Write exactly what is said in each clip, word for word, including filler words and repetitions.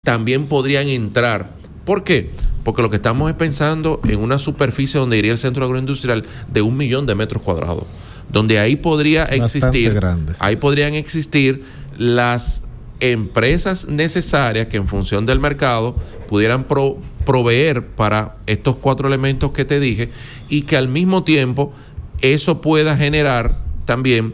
también podrían entrar. ¿Por qué? Porque lo que estamos es pensando en una superficie donde iría el centro agroindustrial de un millón de metros cuadrados, donde ahí podría existir, grandes. ahí podrían existir las empresas necesarias que en función del mercado pudieran pro, proveer para estos cuatro elementos que te dije, y que al mismo tiempo eso pueda generar también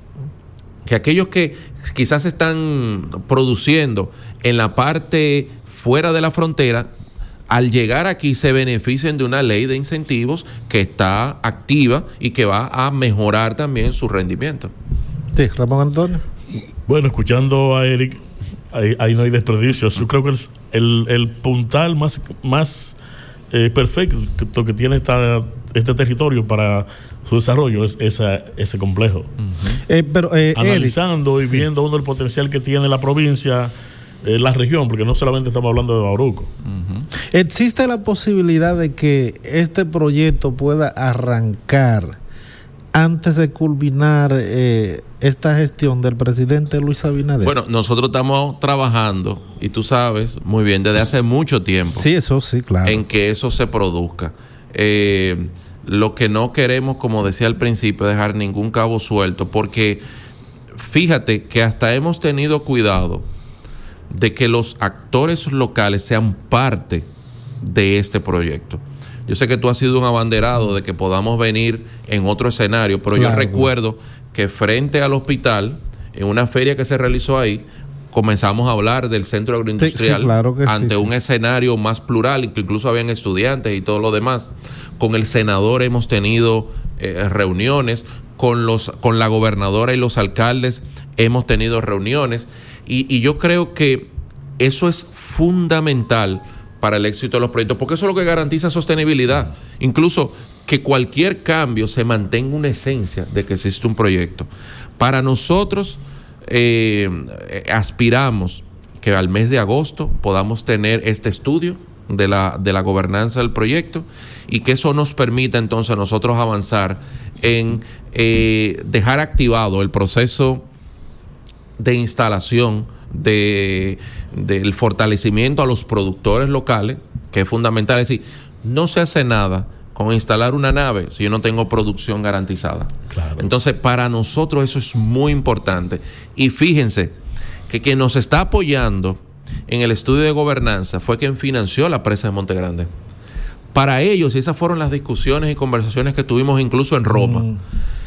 que aquellos que quizás están produciendo en la parte fuera de la frontera, al llegar aquí se beneficien de una ley de incentivos que está activa y que va a mejorar también su rendimiento. Sí, Ramón Antonio. Bueno, escuchando a Eric, ahí, ahí no hay desperdicios. Yo creo que el, el, el puntal más, más eh, perfecto que tiene esta, este territorio para su desarrollo es esa, ese complejo. Uh-huh. Eh, pero, eh, Analizando Eric, y viendo sí. uno el potencial que tiene la provincia, eh, la región, porque no solamente estamos hablando de Bauruco. Uh-huh. ¿Existe la posibilidad de que este proyecto pueda arrancar antes de culminar eh, esta gestión del presidente Luis Abinader? Bueno, nosotros estamos trabajando, y tú sabes muy bien, desde hace mucho tiempo. Sí, eso sí, claro. En que eso se produzca. Eh, lo que no queremos, como decía al principio, dejar ningún cabo suelto, porque fíjate que hasta hemos tenido cuidado de que los actores locales sean parte de este proyecto. Yo sé que tú has sido un abanderado de que podamos venir en otro escenario, pero claro, yo recuerdo que frente al hospital, en una feria que se realizó ahí, comenzamos a hablar del centro agroindustrial, sí, sí, claro que ante sí, un sí. escenario más plural, que incluso habían estudiantes y todo lo demás. Con el senador hemos tenido eh, reuniones, con los con la gobernadora y los alcaldes hemos tenido reuniones, y, y yo creo que eso es fundamental para el éxito de los proyectos, porque eso es lo que garantiza sostenibilidad. Incluso que cualquier cambio se mantenga una esencia de que existe un proyecto. Para nosotros, eh, aspiramos que al mes de agosto podamos tener este estudio de la, de la gobernanza del proyecto, y que eso nos permita entonces a nosotros avanzar en eh, dejar activado el proceso de instalación de del fortalecimiento a los productores locales, que es fundamental. Es decir, no se hace nada con instalar una nave si yo no tengo producción garantizada. Claro. Entonces, para nosotros eso es muy importante. Y fíjense que quien nos está apoyando en el estudio de gobernanza fue quien financió la presa de Monte Grande. Para ellos, y esas fueron las discusiones y conversaciones que tuvimos incluso en Roma, mm.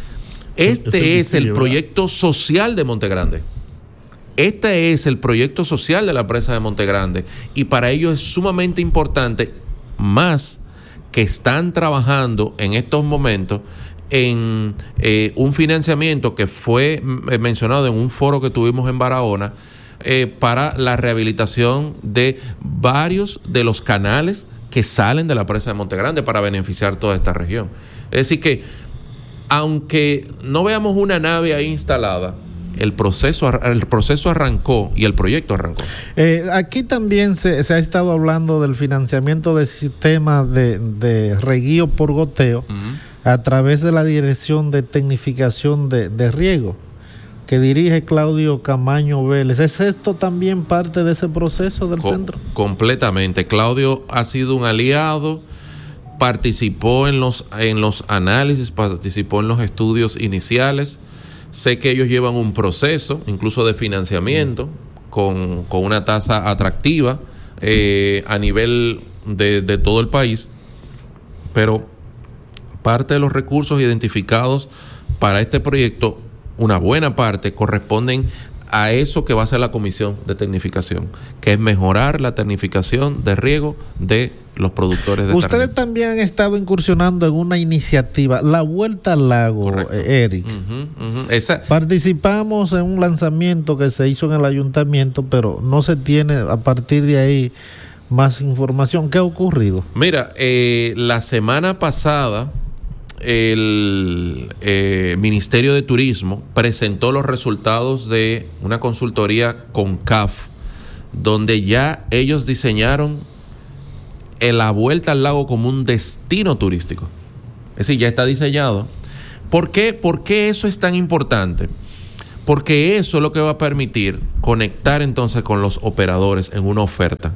este es, es el proyecto social de Monte Grande. Este es el proyecto social de la presa de Monte Grande, y para ellos es sumamente importante, más que están trabajando en estos momentos en eh, un financiamiento que fue mencionado en un foro que tuvimos en Barahona, eh, para la rehabilitación de varios de los canales que salen de la presa de Monte Grande para beneficiar toda esta región. Es decir que, aunque no veamos una nave ahí instalada, el proceso el proceso arrancó y el proyecto arrancó. Eh, aquí también se, se ha estado hablando del financiamiento del sistema de, de reguío por goteo, uh-huh, a través de la Dirección de Tecnificación de, de Riego, que dirige Claudio Camaño Vélez. ¿Es esto también parte de ese proceso del Co- centro? Completamente. Claudio ha sido un aliado, participó en los, en los análisis, participó en los estudios iniciales. Sé que ellos llevan un proceso, incluso de financiamiento, mm. con, con una tasa atractiva eh, a nivel de, de todo el país, pero parte de los recursos identificados para este proyecto, una buena parte, corresponden a eso que va a hacer la Comisión de Tecnificación, que es mejorar la tecnificación de riego de los productores de Ustedes terreno. También han estado incursionando en una iniciativa, la Vuelta al Lago, eh, Eric. Uh-huh, uh-huh. Esa... Participamos en un lanzamiento que se hizo en el ayuntamiento, pero no se tiene a partir de ahí más información. ¿Qué ha ocurrido? Mira, eh, la semana pasada el eh, Ministerio de Turismo presentó los resultados de una consultoría con C A F, donde ya ellos diseñaron la Vuelta al Lago como un destino turístico. Es decir, ya está diseñado. ¿Por qué? ¿Por qué eso es tan importante? porque eso es lo que va a permitir conectar entonces con los operadores en una oferta.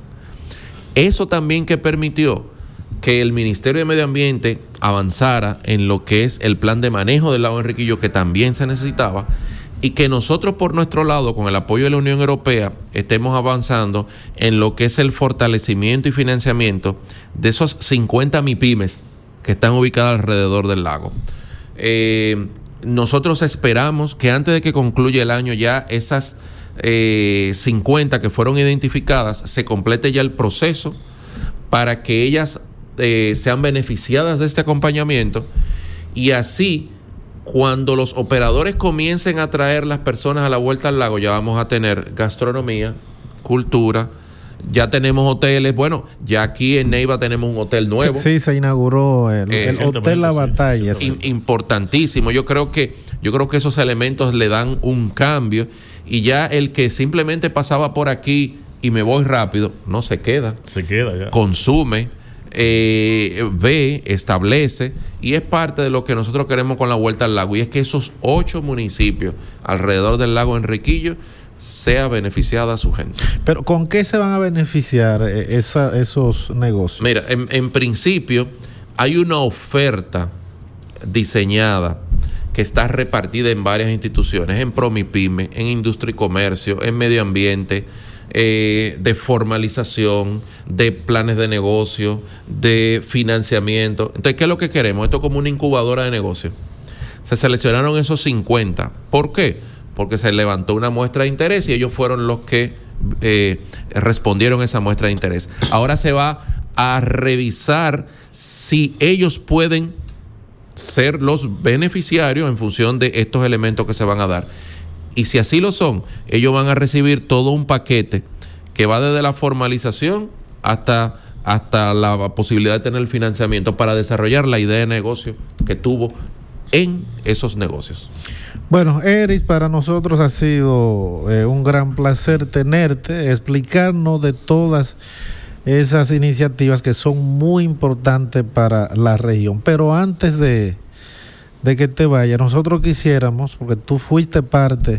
Eso también que permitió que el Ministerio de Medio Ambiente avanzara en lo que es el plan de manejo del lago Enriquillo, que también se necesitaba, y que nosotros por nuestro lado, con el apoyo de la Unión Europea, estemos avanzando en lo que es el fortalecimiento y financiamiento de esos cincuenta MIPYMES que están ubicadas alrededor del lago. Eh, nosotros esperamos que antes de que concluya el año ya esas eh, cincuenta que fueron identificadas, se complete ya el proceso para que ellas eh, sean beneficiadas de este acompañamiento, y así cuando los operadores comiencen a traer las personas a la vuelta al lago, ya vamos a tener gastronomía, cultura, ya tenemos hoteles. Bueno, ya aquí en Neiva tenemos un hotel nuevo. Sí, se inauguró el, eh, el Hotel La Batalla. Sí, sí. Importantísimo. Yo creo que yo creo que esos elementos le dan un cambio, y ya el que simplemente pasaba por aquí y me voy rápido, no se queda. Se queda ya. Consume, eh, ve, establece, y es parte de lo que nosotros queremos con la vuelta al lago, y es que esos ocho municipios alrededor del lago Enriquillo sea beneficiada a su gente. Pero ¿con qué se van a beneficiar esa, esos negocios? Mira, en, en principio hay una oferta diseñada que está repartida en varias instituciones, en Promipyme, en Industria y Comercio, en Medio Ambiente, eh, de formalización, de planes de negocio, de financiamiento. Entonces, ¿qué es lo que queremos? Esto es como una incubadora de negocio. Se seleccionaron esos cincuenta. ¿Por qué? Porque se levantó una muestra de interés y ellos fueron los que eh, respondieron a esa muestra de interés. Ahora se va a revisar si ellos pueden ser los beneficiarios en función de estos elementos que se van a dar. Y si así lo son, ellos van a recibir todo un paquete que va desde la formalización hasta, hasta la posibilidad de tener el financiamiento para desarrollar la idea de negocio que tuvo en esos negocios. Bueno, Eric, para nosotros ha sido eh, un gran placer tenerte, explicarnos de todas esas iniciativas que son muy importantes para la región. Pero antes de, de que te vayas, nosotros quisiéramos, porque tú fuiste parte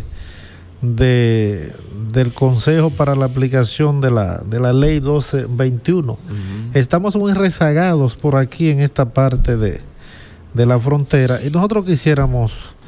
de, del Consejo para la aplicación de la, de la Ley doce veintiuno, uh-huh. Estamos muy rezagados por aquí en esta parte de, de la frontera, y nosotros quisiéramos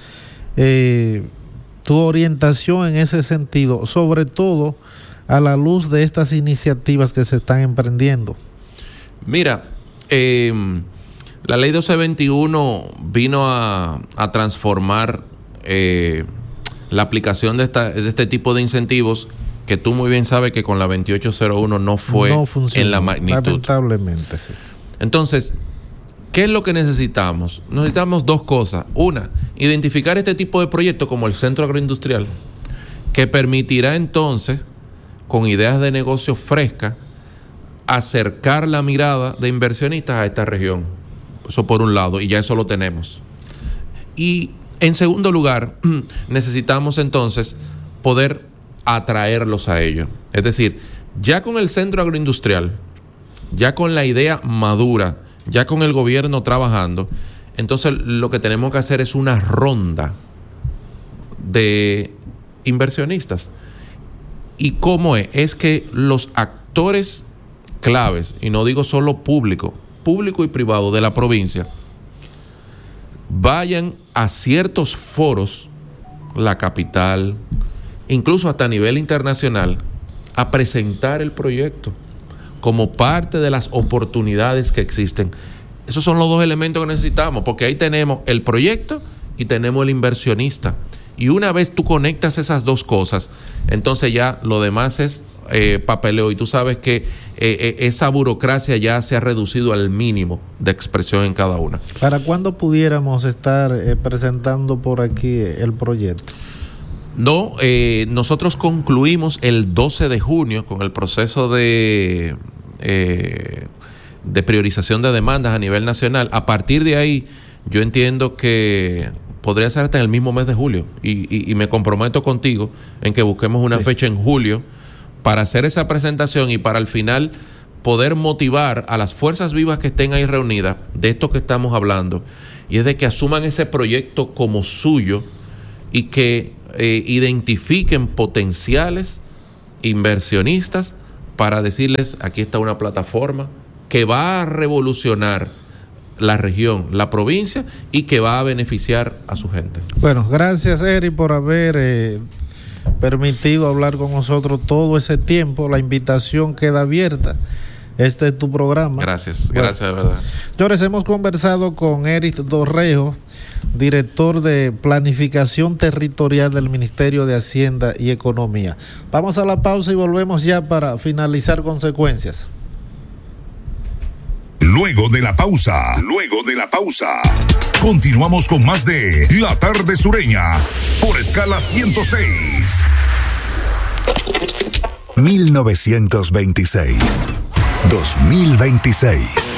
eh, tu orientación en ese sentido, sobre todo a la luz de estas iniciativas que se están emprendiendo. Mira, eh, la ley doce veintiuno vino a, a transformar eh, la aplicación de, esta, de este tipo de incentivos, que tú muy bien sabes que con la veintiocho cero uno no fue no funcionó, en la magnitud. Lamentablemente, sí. Entonces, ¿qué es lo que necesitamos? Necesitamos dos cosas. Una, identificar este tipo de proyectos como el centro agroindustrial, que permitirá entonces, con ideas de negocio frescas, acercar la mirada de inversionistas a esta región. Eso por un lado, y ya eso lo tenemos. Y en segundo lugar, necesitamos entonces poder atraerlos a ellos. Es decir, ya con el centro agroindustrial, ya con la idea madura, ya con el gobierno trabajando, entonces lo que tenemos que hacer es una ronda de inversionistas. ¿Y cómo es? Es que los actores claves, y no digo solo público, público y privado de la provincia, vayan a ciertos foros, la capital, incluso hasta a nivel internacional, a presentar el proyecto como parte de las oportunidades que existen. Esos son los dos elementos que necesitamos, porque ahí tenemos el proyecto y tenemos el inversionista. Y una vez tú conectas esas dos cosas, entonces ya lo demás es eh, papeleo. Y tú sabes que eh, eh, esa burocracia ya se ha reducido al mínimo de expresión en cada una. ¿Para cuándo pudiéramos estar eh, presentando por aquí el proyecto? No, eh, nosotros concluimos el doce de junio con el proceso de, eh, de priorización de demandas a nivel nacional. A partir de ahí, yo entiendo que podría ser hasta en el mismo mes de julio, y, y, y me comprometo contigo en que busquemos una sí. fecha en julio para hacer esa presentación y para al final poder motivar a las fuerzas vivas que estén ahí reunidas de esto que estamos hablando, y es de que asuman ese proyecto como suyo y que eh, identifiquen potenciales inversionistas para decirles, aquí está una plataforma que va a revolucionar la región, la provincia, y que va a beneficiar a su gente. Bueno, gracias, Eric, por haber eh, permitido hablar con nosotros todo ese tiempo. La invitación queda abierta. Este es tu programa. Gracias, bueno, gracias de verdad. Señores, hemos conversado con Eric Dorrego, director de Planificación Territorial del Ministerio de Hacienda y Economía. Vamos a la pausa y volvemos ya para finalizar consecuencias. Luego de la pausa, luego de la pausa, continuamos con más de La Tarde Sureña por Escala ciento seis. mil novecientos veintiséis. dos mil veintiséis.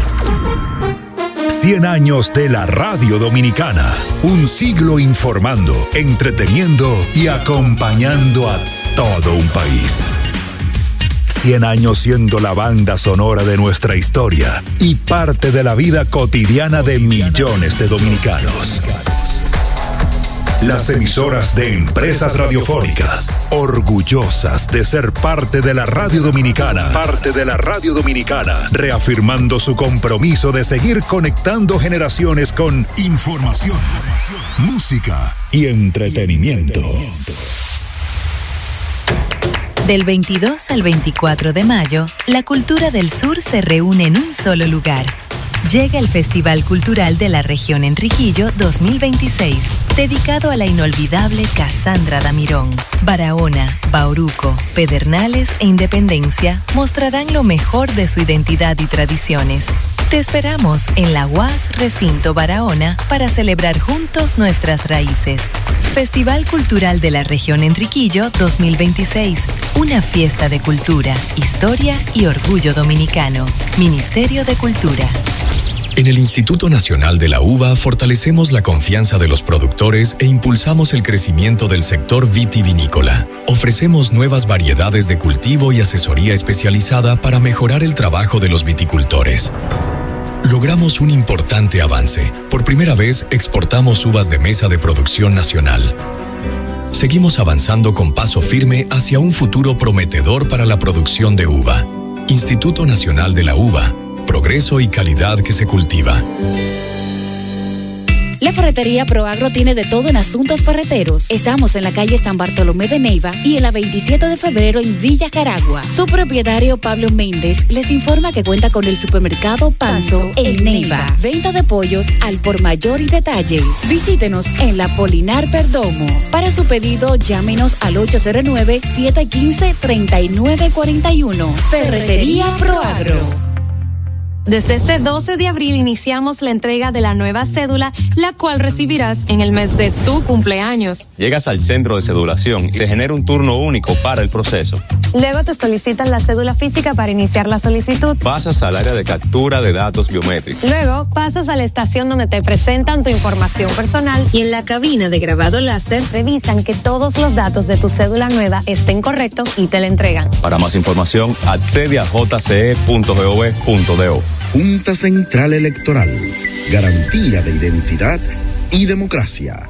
cien años de la radio dominicana. Un siglo informando, entreteniendo y acompañando a todo un país. cien años siendo la banda sonora de nuestra historia y parte de la vida cotidiana de millones de dominicanos. Las emisoras de Empresas Radiofónicas, orgullosas de ser parte de la radio dominicana, parte de la radio dominicana, reafirmando su compromiso de seguir conectando generaciones con información, música y entretenimiento. Del veintidós al veinticuatro de mayo, la cultura del sur se reúne en un solo lugar. Llega el Festival Cultural de la Región Enriquillo dos mil veintiséis, dedicado a la inolvidable Casandra Damirón. Barahona, Bauruco, Pedernales e Independencia mostrarán lo mejor de su identidad y tradiciones. Te esperamos en la U A S Recinto Barahona para celebrar juntos nuestras raíces. Festival Cultural de la Región Enriquillo dos mil veintiséis, una fiesta de cultura, historia y orgullo dominicano. Ministerio de Cultura. En el Instituto Nacional de la Uva fortalecemos la confianza de los productores e impulsamos el crecimiento del sector vitivinícola. Ofrecemos nuevas variedades de cultivo y asesoría especializada para mejorar el trabajo de los viticultores. Logramos un importante avance. Por primera vez exportamos uvas de mesa de producción nacional. Seguimos avanzando con paso firme hacia un futuro prometedor para la producción de uva. Instituto Nacional de la Uva. Progreso y calidad que se cultiva. La ferretería Proagro tiene de todo en asuntos ferreteros. Estamos en la calle San Bartolomé de Neiva y en la veintisiete de febrero en Villa Jaragua. Su propietario Pablo Méndez les informa que cuenta con el supermercado Panzo en Neiva. Venta de pollos al por mayor y detalle. Visítenos en la Polinar Perdomo. Para su pedido, llámenos al ocho cero nueve, siete uno cinco, tres nueve cuatro uno. Ferretería Proagro. Desde este doce de abril iniciamos la entrega de la nueva cédula, la cual recibirás en el mes de tu cumpleaños. Llegas al centro de cedulación y se genera un turno único para el proceso. Luego te solicitan la cédula física para iniciar la solicitud. Pasas al área de captura de datos biométricos. Luego pasas a la estación donde te presentan tu información personal y en la cabina de grabado láser revisan que todos los datos de tu cédula nueva estén correctos y te la entregan. Para más información, accede a j c e punto gov punto do. Junta Central Electoral, garantía de identidad y democracia.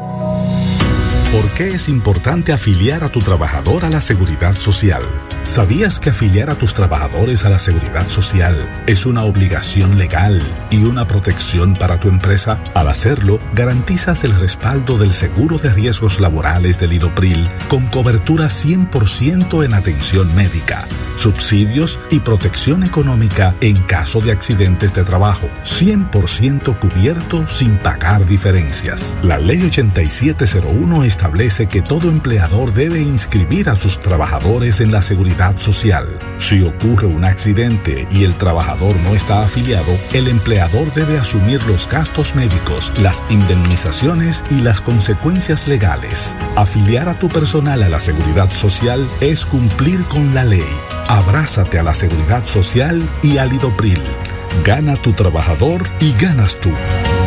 ¿Por qué es importante afiliar a tu trabajador a la Seguridad Social? ¿Sabías que afiliar a tus trabajadores a la Seguridad Social es una obligación legal y una protección para tu empresa? Al hacerlo, garantizas el respaldo del seguro de riesgos laborales del IDOPRIL con cobertura cien por ciento en atención médica, subsidios y protección económica en caso de accidentes de trabajo, cien por ciento cubierto sin pagar diferencias. La Ley ochenta y siete cero uno establece que todo empleador debe inscribir a sus trabajadores en la Seguridad Social. Si ocurre un accidente y el trabajador no está afiliado, el empleador debe asumir los gastos médicos, las indemnizaciones y las consecuencias legales. Afiliar a tu personal a la Seguridad Social es cumplir con la ley. Abrázate a la Seguridad Social y al IDOPRIL. Gana tu trabajador y ganas tú.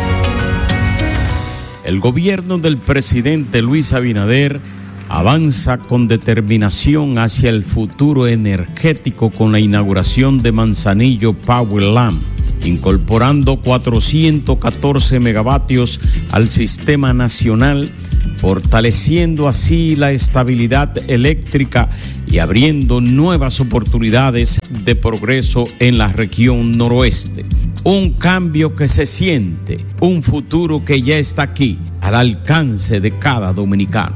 El gobierno del presidente Luis Abinader avanza con determinación hacia el futuro energético con la inauguración de Manzanillo Power Lamp, incorporando cuatrocientos catorce megavatios al sistema nacional, fortaleciendo así la estabilidad eléctrica y abriendo nuevas oportunidades de progreso en la región noroeste. Un cambio que se siente, un futuro que ya está aquí, al alcance de cada dominicano.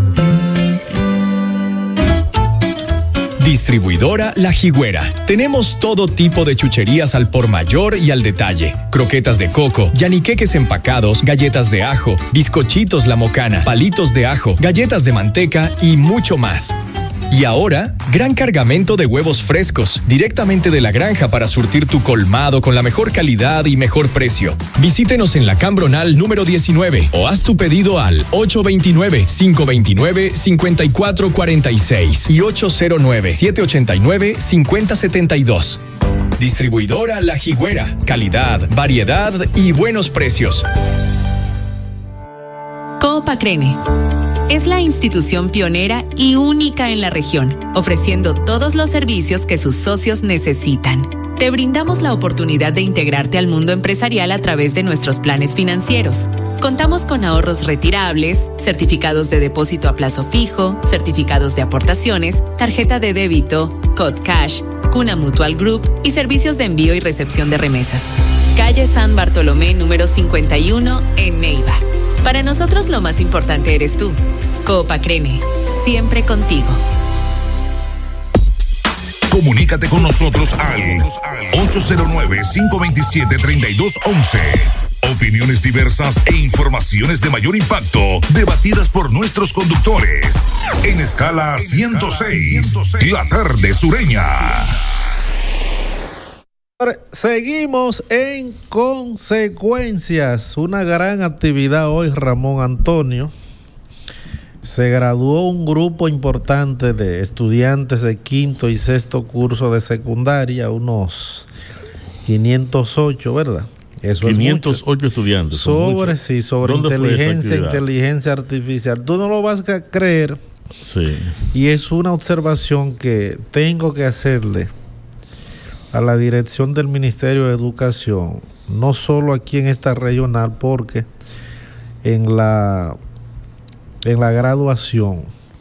Distribuidora La Jigüera. Tenemos todo tipo de chucherías al por mayor y al detalle. Croquetas de coco, yaniqueques empacados, galletas de ajo, bizcochitos La Mocana, palitos de ajo, galletas de manteca y mucho más. Y ahora, gran cargamento de huevos frescos, directamente de la granja para surtir tu colmado con la mejor calidad y mejor precio. Visítenos en la Cambronal número diecinueve o haz tu pedido al ocho dos nueve, cinco dos nueve, cinco cuatro cuatro seis y ocho cero nueve, siete ocho nueve, cinco cero siete dos. Distribuidora La Jigüera. Calidad, variedad y buenos precios. Coop Crene es la institución pionera y única en la región, ofreciendo todos los servicios que sus socios necesitan. Te brindamos la oportunidad de integrarte al mundo empresarial a través de nuestros planes financieros. Contamos con ahorros retirables, certificados de depósito a plazo fijo, certificados de aportaciones, tarjeta de débito, Code Cash, Cuna Mutual Group y servicios de envío y recepción de remesas. Calle San Bartolomé número cincuenta y uno en Neiva. Para nosotros lo más importante eres tú. Coop Crene, siempre contigo. Comunícate con nosotros al ocho cero nueve, cinco dos siete, tres dos uno uno. Opiniones diversas e informaciones de mayor impacto, debatidas por nuestros conductores. En Escala ciento seis, la tarde sureña. Seguimos en consecuencias. Una gran actividad hoy, Ramón Antonio. Se graduó un grupo importante de estudiantes de quinto y sexto curso de secundaria, unos quinientos ocho, ¿verdad? Eso quinientos ocho es mucho. Estudiantes. Sobre, sí, sobre inteligencia, inteligencia artificial. Tú no lo vas a creer. Sí. Y es una observación que tengo que hacerle a la dirección del Ministerio de Educación, no solo aquí en esta regional, porque en la en la graduación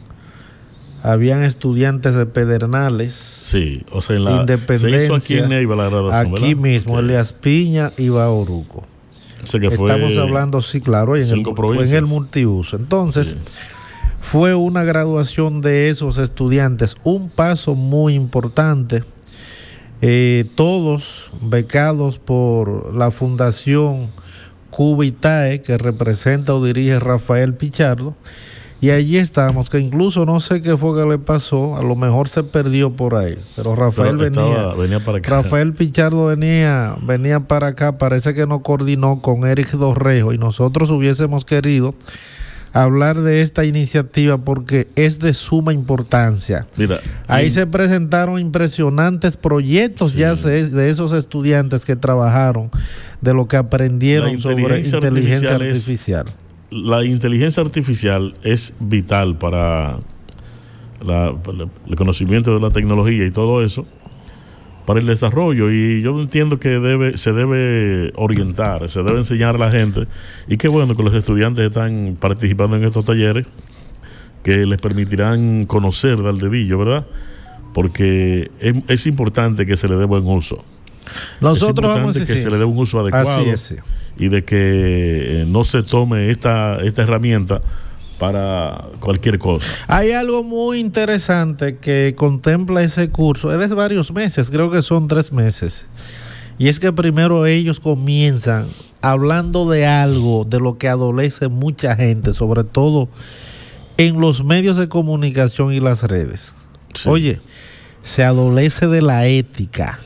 habían estudiantes de Pedernales, sí, o sea, en la Independencia, se hizo aquí en Neiva la graduación, aquí ¿verdad? mismo, okay. Elias Piña y Bauruco. O sea que Estamos hablando, sí, claro, en el, en el multiuso. Entonces, sí. Fue una graduación de esos estudiantes, un paso muy importante. Eh, todos becados por la Fundación Cubitae, que representa o dirige Rafael Pichardo, y allí estamos, que incluso no sé qué fue que le pasó, a lo mejor se perdió por ahí, pero Rafael pero estaba, venía, venía para acá. Rafael Pichardo venía, venía para acá, parece que no coordinó con Eric Dorrejo, y nosotros hubiésemos querido hablar de esta iniciativa porque es de suma importancia. Mira, ahí y... se presentaron impresionantes proyectos sí. ya se, de esos estudiantes que trabajaron, de lo que aprendieron sobre inteligencia artificial. artificial. Es, la inteligencia artificial es vital para, la, para el conocimiento de la tecnología y todo eso, para el desarrollo, y yo entiendo que debe se debe orientar, se debe enseñar a la gente, y qué bueno que los estudiantes están participando en estos talleres que les permitirán conocer del dedillo, ¿verdad? Porque es, es importante que se le dé buen uso. Nosotros es vamos a que se le dé un uso adecuado. Así es, sí. Y de que eh, no se tome esta, esta herramienta para cualquier cosa. Hay algo muy interesante que contempla ese curso, es de varios meses, creo que son tres meses, y es que primero ellos comienzan hablando de algo de lo que adolece mucha gente, sobre todo en los medios de comunicación y las redes. Sí. Oye, se adolece de la ética.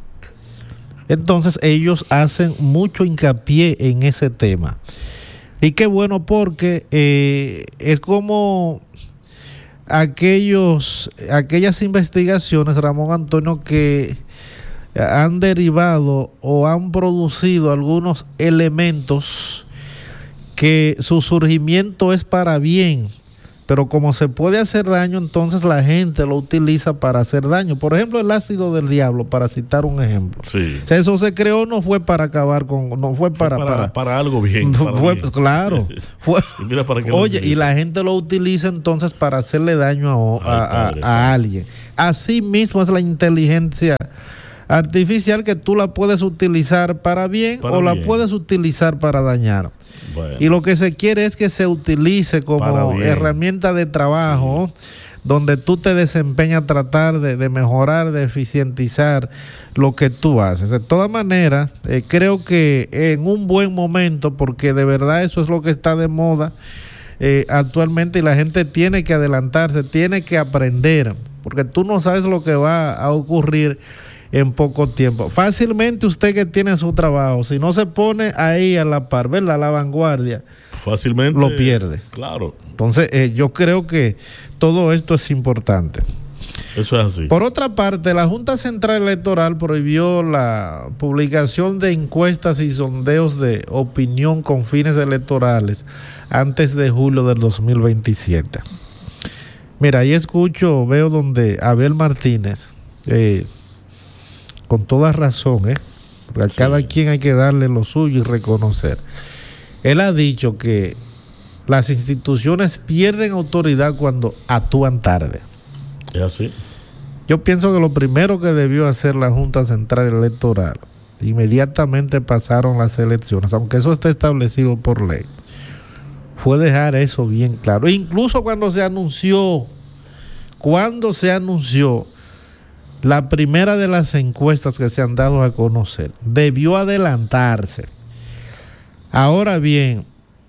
Entonces ellos hacen mucho hincapié en ese tema. Y qué bueno, porque eh, es como aquellos, aquellas investigaciones, Ramón Antonio, que han derivado o han producido algunos elementos que su surgimiento es para bien pero como se puede hacer daño, entonces la gente lo utiliza para hacer daño. Por ejemplo, el ácido del diablo, para citar un ejemplo. Sí. O sea, eso se creó, no fue para acabar con, no fue para... Fue para, para, para algo bien. No para fue, bien. Claro. Fue, y mira para qué oye, y la gente lo utiliza entonces para hacerle daño a, a, a, padre, a alguien. Así mismo es la inteligencia artificial, que tú la puedes utilizar para bien para o bien. la puedes utilizar para dañar. Bueno. Y lo que se quiere es que se utilice como herramienta de trabajo, sí, donde tú te desempeñas a tratar de, de mejorar, de eficientizar lo que tú haces. De todas maneras, eh, creo que en un buen momento, porque de verdad eso es lo que está de moda eh, actualmente, y la gente tiene que adelantarse, tiene que aprender, porque tú no sabes lo que va a ocurrir en poco tiempo. Fácilmente usted que tiene su trabajo, si no se pone ahí a la par, ¿verdad?, a la vanguardia, fácilmente lo pierde. Claro. Entonces, eh, yo creo que todo esto es importante. Eso es así. Por otra parte, la Junta Central Electoral prohibió la publicación de encuestas y sondeos de opinión con fines electorales antes de julio del dos mil veintisiete. Mira, ahí escucho, veo donde Abel Martínez, eh, con toda razón, ¿eh? Porque a sí. cada quien hay que darle lo suyo y reconocer. Él ha dicho que las instituciones pierden autoridad cuando actúan tarde. ¿Es así? Yo pienso que lo primero que debió hacer la Junta Central Electoral, inmediatamente pasaron las elecciones, aunque eso está establecido por ley, fue dejar eso bien claro. Incluso cuando se anunció, cuando se anunció la primera de las encuestas que se han dado a conocer, debió adelantarse. Ahora bien,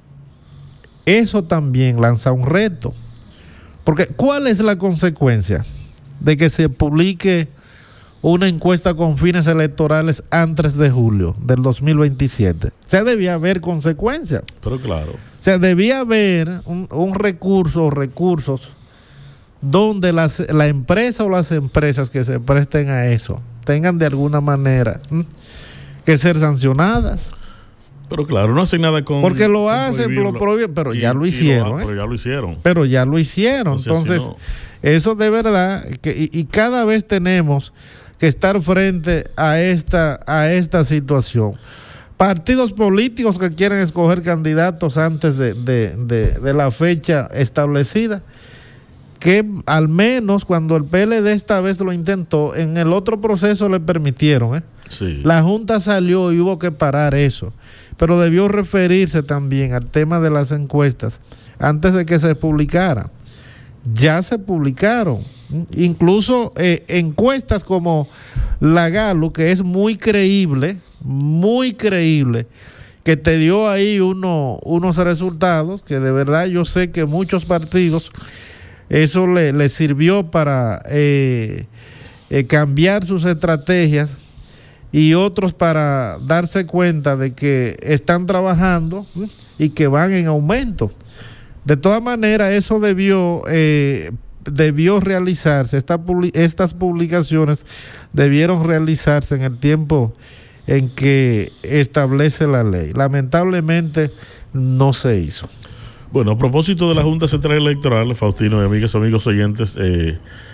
eso también lanza un reto, porque ¿cuál es la consecuencia de que se publique una encuesta con fines electorales antes de julio del dos mil veintisiete? O sea, debía haber consecuencias. Pero claro. O sea, debía haber un, un recurso o recursos donde las, la empresa o las empresas que se presten a eso tengan de alguna manera ¿m? que ser sancionadas. Pero claro, no hacen nada con... Porque lo hacen, lo prohíben, pero y, ya lo hicieron. Lo, ¿eh? Pero ya lo hicieron. Pero ya lo hicieron. Entonces, Entonces no. eso de verdad, que, y, y cada vez tenemos que estar frente a esta, a esta situación. Partidos políticos que quieren escoger candidatos antes de, de, de, de la fecha establecida, que al menos cuando el P L D esta vez lo intentó, en el otro proceso le permitieron, ¿eh? Sí. La Junta salió y hubo que parar eso, pero debió referirse también al tema de las encuestas antes de que se publicara. Ya se publicaron, incluso eh, encuestas como la Galo, que es muy creíble, muy creíble, que te dio ahí uno, unos resultados que de verdad yo sé que muchos partidos eso le, le sirvió para eh, eh, cambiar sus estrategias, y otros para darse cuenta de que están trabajando ¿sí? y que van en aumento. De todas maneras, eso debió eh, debió realizarse, esta, estas publicaciones debieron realizarse en el tiempo en que establece la ley. Lamentablemente no se hizo. Bueno, a propósito de la Junta Central Electoral, Faustino y amigas, amigos oyentes, eh,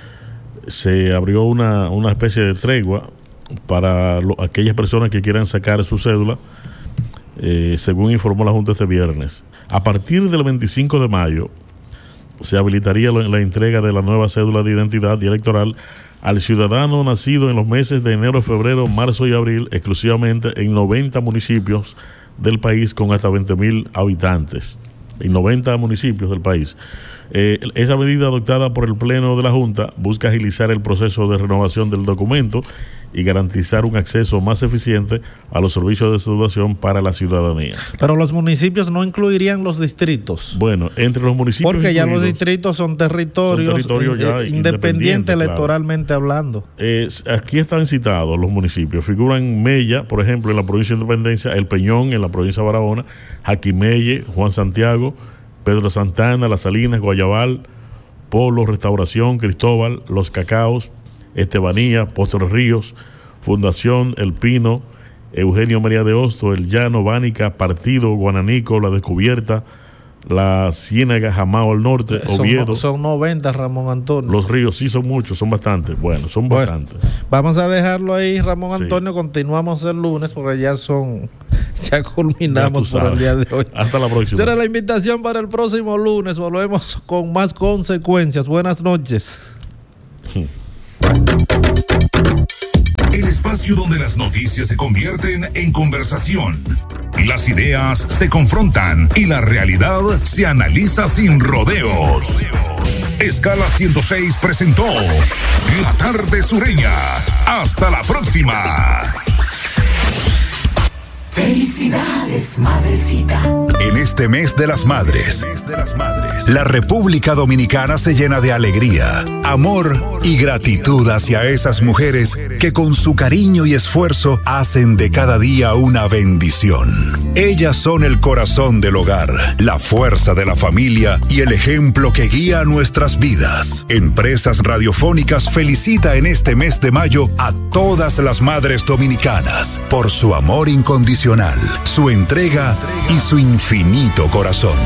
se abrió una, una especie de tregua para lo, aquellas personas que quieran sacar su cédula, eh, según informó la Junta este viernes. A partir del veinticinco de mayo se habilitaría la, la entrega de la nueva cédula de identidad y electoral al ciudadano nacido en los meses de enero, febrero, marzo y abril, exclusivamente en noventa municipios del país con hasta veinte mil habitantes. En noventa municipios del país. Eh, esa medida adoptada por el Pleno de la Junta busca agilizar el proceso de renovación del documento y garantizar un acceso más eficiente a los servicios de cedulación para la ciudadanía. Pero los municipios no incluirían los distritos. Bueno, entre los municipios porque ya los distritos son territorios, son territorios ya eh, independientes electoralmente claro. hablando. Eh, aquí están citados los municipios. Figuran Mella, por ejemplo, en la provincia de Independencia, El Peñón en la provincia de Barahona, Jaquimelle, Juan Santiago, Pedro Santana, Las Salinas, Guayabal, Polo, Restauración, Cristóbal, Los Cacaos, Estebanía, Postres Ríos, Fundación, El Pino, Eugenio María de Hosto, El Llano, Bánica, Partido, Guananico, La Descubierta, la Ciénaga, Jamao al norte, son, Oviedo. Son noventa, Ramón Antonio. Los ríos sí son muchos, son bastantes. Bueno, son bueno, bastantes. Vamos a dejarlo ahí, Ramón sí. Antonio. Continuamos el lunes porque ya son, ya culminamos ya por el día de hoy. Hasta la próxima. Será la invitación para el próximo lunes. Volvemos con más consecuencias. Buenas noches. El espacio donde las noticias se convierten en conversación, las ideas se confrontan y la realidad se analiza sin rodeos. Escala ciento seis presentó La Tarde Sureña. Hasta la próxima. Felicidades, madrecita. En este mes de las madres, la República Dominicana se llena de alegría, amor y gratitud hacia esas mujeres que con su cariño y esfuerzo hacen de cada día una bendición. Ellas son el corazón del hogar, la fuerza de la familia y el ejemplo que guía nuestras vidas. Empresas Radiofónicas felicita en este mes de mayo a todas las madres dominicanas por su amor incondicional, su entrega y su infinito corazón.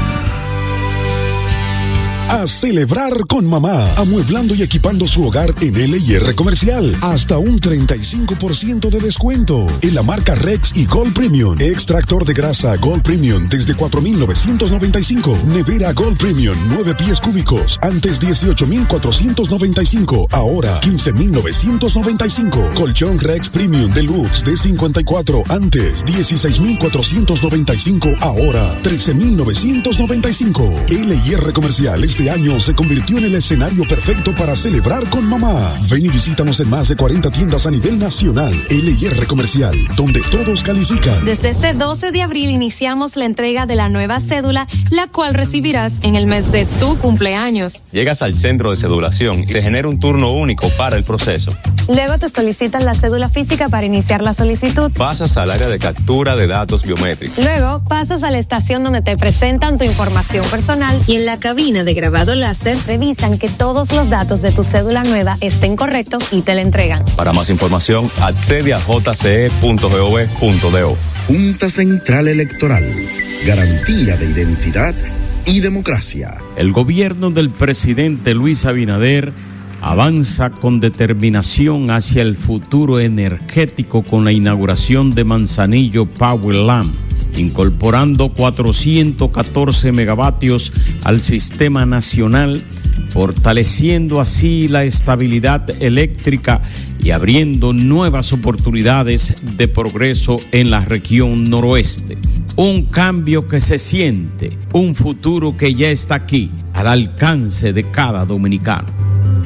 A celebrar con mamá, amueblando y equipando su hogar en L y R Comercial. Hasta un treinta y cinco por ciento de descuento en la marca Rex y Gold Premium. Extractor de grasa Gold Premium desde cuatro mil novecientos noventa y cinco. Nevera Gold Premium nueve pies cúbicos, antes dieciocho mil cuatrocientos noventa y cinco, ahora quince mil novecientos noventa y cinco. Colchón Rex Premium Deluxe de cincuenta y cuatro, antes dieciséis mil cuatrocientos noventa y cinco, ahora trece mil novecientos noventa y cinco. L y R Comercial este año se convirtió en el escenario perfecto para celebrar con mamá. Ven y visítanos en más de cuarenta tiendas a nivel nacional. L y R Comercial, donde todos califican. Desde este doce de abril iniciamos la entrega de la nueva cédula, la cual recibirás en el mes de tu cumpleaños. Llegas al centro de cedulación y se genera un turno único para el proceso. Luego te solicitan la cédula física para iniciar la solicitud. Pasas al área de captura de datos biométricos. Luego pasas a la estación donde te presentan tu información personal y en la cabina de grabado láser revisan que todos los datos de tu cédula nueva estén correctos y te la entregan. Para más información, accede a j c e punto gov punto do. Junta Central Electoral. Garantía de identidad y democracia. El gobierno del presidente Luis Abinader avanza con determinación hacia el futuro energético con la inauguración de Manzanillo Power Lamp, incorporando cuatrocientos catorce megavatios al sistema nacional, fortaleciendo así la estabilidad eléctrica y abriendo nuevas oportunidades de progreso en la región noroeste. Un cambio que se siente, un futuro que ya está aquí, al alcance de cada dominicano.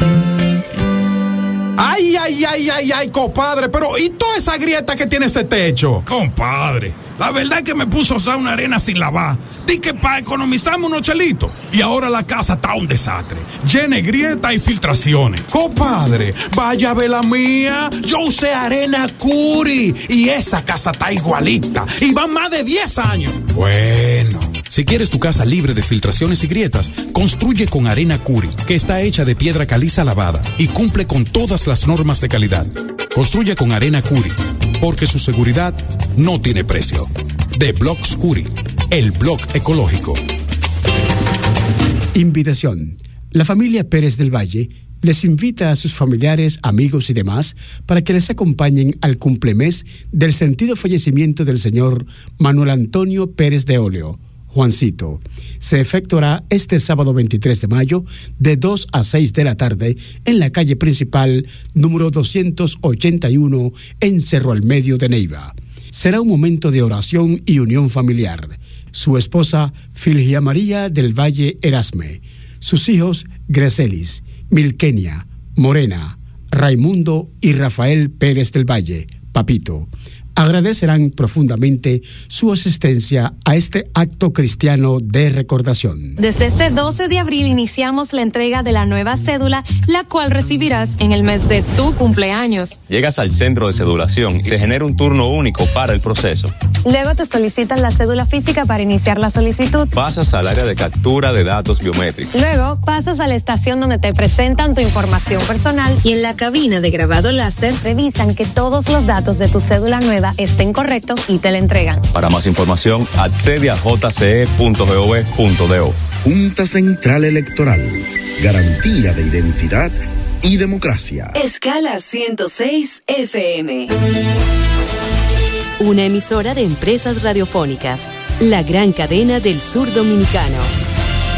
Ay, ay, ay, ay, ay, compadre, pero ¿y toda esa grieta que tiene ese techo? Compadre, la verdad es que me puso a usar una arena sin lavar. Di que para economizarme unos chelitos. Y ahora la casa está un desastre, llena de grietas y filtraciones. Compadre, vaya a ver la mía. Yo usé arena Curi y esa casa está igualita. Y van más de diez años. Bueno, si quieres tu casa libre de filtraciones y grietas, construye con arena Curi, que está hecha de piedra caliza lavada y cumple con todas las normas de calidad. Construye con arena Curi, porque su seguridad no tiene precio. De Blocks Curi, el blog ecológico. Invitación. La familia Pérez del Valle les invita a sus familiares, amigos y demás para que les acompañen al cumplemes del sentido fallecimiento del señor Manuel Antonio Pérez de Oleo, Juancito. Se efectuará este sábado veintitrés de mayo de dos a seis de la tarde en la calle principal número doscientos ochenta y uno en Cerro al Medio de Neiva. Será un momento de oración y unión familiar. Su esposa, Filgia María del Valle Erasme. Sus hijos, Greselis, Milkenia, Morena, Raimundo y Rafael Pérez del Valle, Papito. Agradecerán profundamente su asistencia a este acto cristiano de recordación. Desde este doce de abril iniciamos la entrega de la nueva cédula, la cual recibirás en el mes de tu cumpleaños. Llegas al centro de cedulación y se genera un turno único para el proceso. Luego te solicitan la cédula física para iniciar la solicitud. Pasas al área de captura de datos biométricos. Luego pasas a la estación donde te presentan tu información personal y en la cabina de grabado láser revisan que todos los datos de tu cédula nueva nueva esté incorrecto y te la entregan. Para más información, accede a j c e punto gov punto do. Junta Central Electoral. Garantía de identidad y democracia. Escala ciento seis F M. Una emisora de Empresas Radiofónicas, la gran cadena del sur dominicano.